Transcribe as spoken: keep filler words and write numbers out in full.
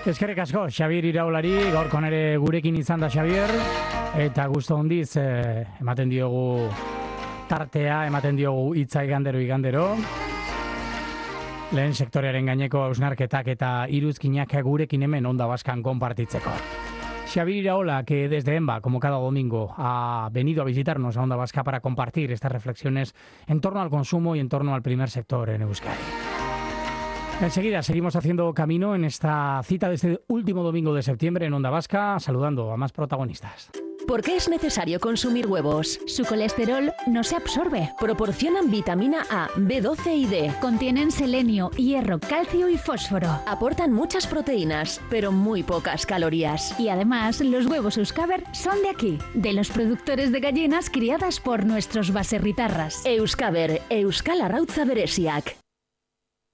Eskerrik asko, Xabier Iraolari, gaurko nere gurekin izan da Xabier, eta gustu handiz eh, ematen diogu tartea, ematen diogu hitza igandero igandero. Lehen sektorearen gaineko hausnarketak eta iruzkinak gurekin hemen Onda Vascan konpartitzeko. Xabier Iraola, que desde EMBA, como cada domingo, ha venido a visitarnos a Onda Vasca para compartir estas reflexiones en torno al consumo y en torno al primer sector en Euskadi. Enseguida seguimos haciendo camino en esta cita de este último domingo de septiembre en Onda Vasca, saludando a más protagonistas. ¿Por qué es necesario consumir huevos? Su colesterol no se absorbe. Proporcionan vitamina A, B doce y D. Contienen selenio, hierro, calcio y fósforo. Aportan muchas proteínas, pero muy pocas calorías. Y además, los huevos Euskaber son de aquí, de los productores de gallinas criadas por nuestros baserritarras. Euskaber, Euskal Arrautza Beresiak.